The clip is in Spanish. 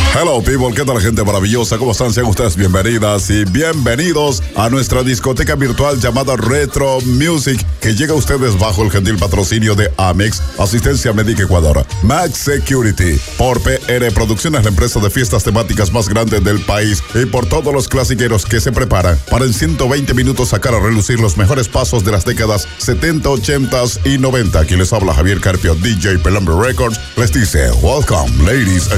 Hello people, ¿qué tal gente maravillosa? ¿Cómo están? Sean ustedes bienvenidas y bienvenidos a nuestra discoteca virtual llamada Retro Music, que llega a ustedes bajo el gentil patrocinio de Amex, Asistencia Médica Ecuador, Max Security, por PR Producciones, la empresa de fiestas temáticas más grande del país, y por todos los clasiqueros que se preparan para en 120 minutos sacar a relucir los mejores pasos de las décadas 70, 80 y 90. Aquí les habla Javier Carpio, DJ Pelambre Records, les dice welcome ladies and